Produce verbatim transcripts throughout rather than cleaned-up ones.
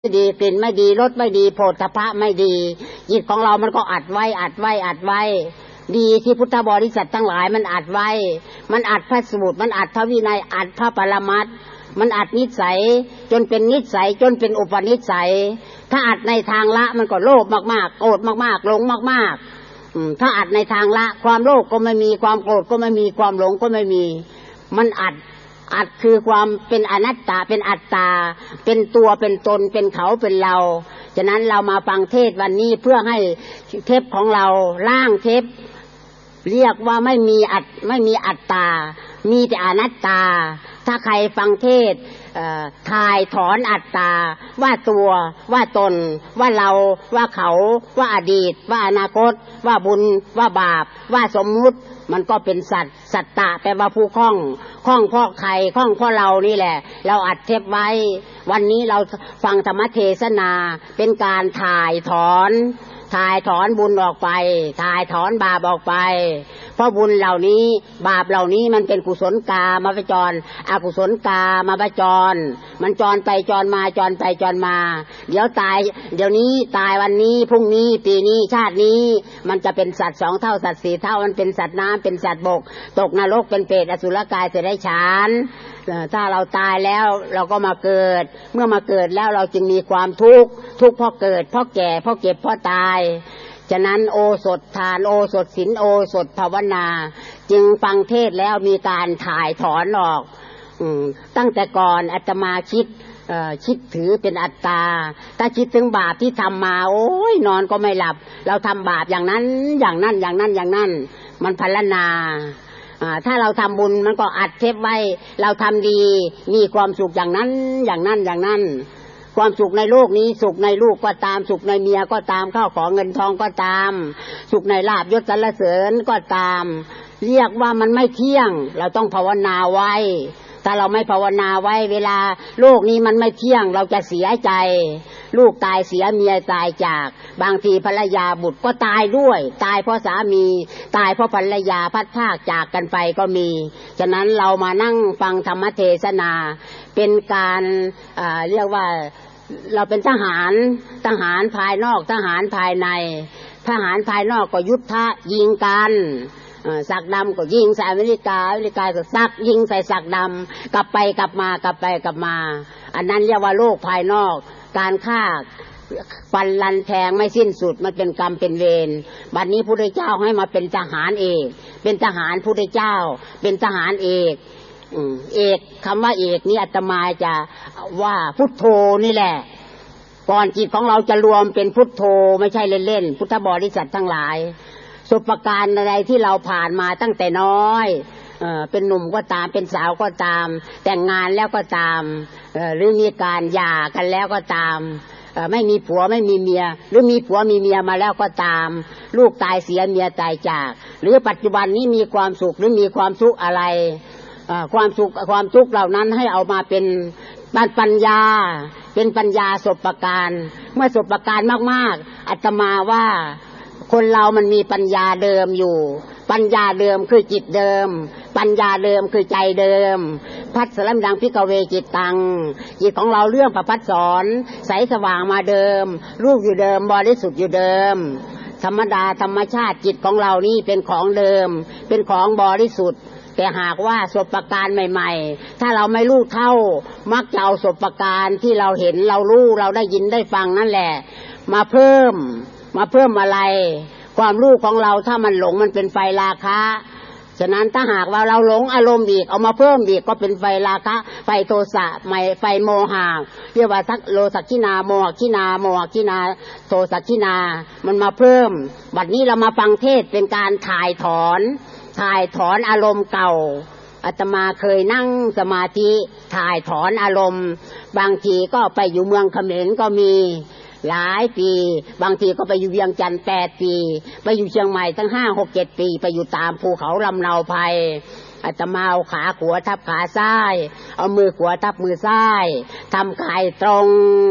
ไม่ดีกลิ่นไม่ดีรสไม่ดีโผฏฐัพพะไม่ดีจิตของเรามันก็อัดไว้อัดไว้อัดไว้ดีที่พุทธบริษัททั้งหลายมันอัดไว้มันอัดพระสูตรมันอัดพระวินัยอัดพระปรมัตถ์มันอัดนิสัยจนเป็นนิสัยจนเป็นอุปนิสัยถ้าอัดในทางละมันก็โลภมากๆโกรธมากๆหลงมากๆถ้าอัดในทางละความโลภก็ไม่มีความโกรธก็ไม่มีความหลงก็ไม่มีมันอัดอัดคือความเป็นอนัตตาเป็นอัตตาเป็นตัวเป็นตนเป็นเขาเป็นเราฉะนั้นเรามาฟังเทศวันนี้เพื่อให้เทปของเราล่างเทปเรียกว่าไม่มีอัตไม่มีอัตตามีแต่อนัตตาถ้าใครฟังเทศถ่ายถอนอัตตาว่าตัวว่าตนว่าเราว่าเขาว่าอดีตว่าอนาคตว่าบุญว่าบาปว่าสมมุติมันก็เป็นสัตว์สัตตะแปลว่าผู้คล้องคล้องเพราะใครคล้องเพราะเรานี่แหละเราอัดเทปไว้วันนี้เราฟังธรรมเทศนาเป็นการถ่ายถอนถ่ายถอนบุญออกไปถ่ายถอนบาปออกไปเพราะบุญเหล่านี้บาปเหล่านี้มันเป็นกุศลกามาประจรอกุศลกามาประจรมันจรไปจรมาจรไปจรมาเดี๋ยวตายเดี๋ยวนี้ตายวันนี้พรุ่งนี้ปีนี้ชาตินี้มันจะเป็นสัตว์สองเท่าสัตว์สี่เท่ามันเป็นสัตว์น้ำเป็นสัตว์บกตกนรกเป็นเปรตอสุรกายเสด็จฉานถ้าเราตายแล้วเราก็มาเกิดเมื่อมาเกิดแล้วเราจึงมีความทุกข์ทุกข์เพราะเกิดเพราะแก่เพราะเจ็บเพราะตายฉะนั้นโอสถทานโอสถศีลโอสถภาวนาจึงฟังเทศแล้วมีการถ่ายถอนออกตั้งแต่ก่อนอาตมาคิดคิดถือเป็นอัตตาถ้าคิดถึงบาปที่ทำมาโอ้ยนอนก็ไม่หลับเราทำบาปอย่างนั้นอย่างนั้นอย่างนั้นอย่างนั้นมันพรรณนาถ้าเราทำบุญมันก็อัดเทปไว้เราทำดีมีความสุขอย่างนั้นอย่างนั้นอย่างนั้นความสุขในโลกนี้สุขในลูกก็ตามสุขในเมียก็ตามข้าวของเงินทองก็ตามสุขในลาภยศสรรเสริญก็ตามเรียกว่ามันไม่เที่ยงเราต้องภาวนาไว้ถ้าเราไม่ภาวนาไว้เวลาโลกนี้มันไม่เที่ยงเราจะเสียใจลูกตายเสียเมียตายจากบางทีภรรยาบุตรก็ตายด้วยตายเพราะสามีตายเพราะภรรยาพัดพรากจากกันไปก็มีฉะนั้นเรามานั่งฟังธรรมเทศนาเป็นการเรียกว่าเราเป็นทหารทหารภายนอกทหารภายในทหารภายนอกก็ยุทธะยิงกันสักดำก็ยิงใส่อเมริกาอเมริกาก็ซักยิงใส่สักดำกลับไปกลับมากลับไปกลับมาอันนั้นเรียกว่าโลกภายนอกการฆ่าฟันลันแทงไม่สิ้นสุดมันเป็นกรรมเป็นเวรบัดนี้พระพุทธเจ้าให้มาเป็นทหารเอกเป็นทหารพระพุทธเจ้าเป็นทหารเอกเอกคำว่าเอกนี่อาตมาจะว่าพุทโธนี่แหละก่อนจิตของเราจะรวมเป็นพุทโธไม่ใช่เล่นๆพุทธบริษัททั้งหลายสุปการอะไรที่เราผ่านมาตั้งแต่น้อยเอ่อเป็นหนุ่มก็ตามเป็นสาวก็ตามแต่งงานแล้วก็ตามเอ่อหรือมีการหย่ากันแล้วก็ตามเอ่อไม่มีผัวไม่มีเมียหรือมีผัวมีเมียมาแล้วก็ตามลูกตายเสียเมียตายจากหรือปัจจุบันนี้มีความสุขหรือมีความทุกข์อะไรความสุขความทุกข์เหล่านั้นให้เอามาเป็นปัญญาเป็นปัญญาสุปการเมื่อสุปการมากๆอาตมาว่าคนเรามันมีปัญญาเดิมอยู่ปัญญาเดิมคือจิตเดิมปัญญาเดิมคือใจเดิมพัดสลัมดังพิกเวจิตตังจิตของเราเรื่องประพัดสอนใสสว่างมาเดิมรูปอยู่เดิมบริสุทธิ์อยู่เดิมธรรมดาธรรมชาติจิตของเรานี่เป็นของเดิมเป็นของบริสุทธิ์แต่หากว่าสบการณ์ใหม่ๆถ้าเราไม่รู้เท่ามักจะเอาสบการณ์ที่เราเห็นเรารู้เราได้ยินได้ฟังนั่นแหละมาเพิ่มมาเพิ่มอะไรความรู้ของเราถ้ามันหลงมันเป็นไฟราคะฉะนั้นถ้าหากว่าเราหลงอารมณ์อีกเอามาเพิ่มอีกก็เป็นไฟราคะไฟโทสะไฟโมหะเรียกว่าสักโลสักขินาโมหะขินาโมหะขินาโทสักขินามันมาเพิ่มบัดนี้เรามาฟังเทศเป็นการถ่ายถอนถ่ายถอนอารมณ์เก่าอาตมาเคยนั่งสมาธิถ่ายถอนอารมณ์บางทีก็ไปอยู่เมืองเขมรก็มีหลายปีบางทีก็ไปอยู่เวียงจันทร์แปดปีไปอยู่เชียงใหม่ตั้งห้าหกเจ็ดปีไปอยู่ตามภูเขาลำเนาไพรอาตมาเอาขาขวาทับขาซ้ายเอามือขวาทับมือซ้ายทำกายตรง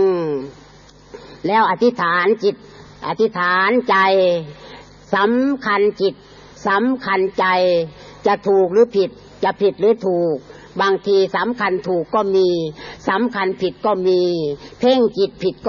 แล้วอธิษฐานจิตอธิษฐานใจสำคัญจิตสำคัญใจจะถูกหรือผิดจะผิดหรือถูกบางทีสำคัญถูกก็มีสำคัญผิดก็มีเพ่งจิตผิด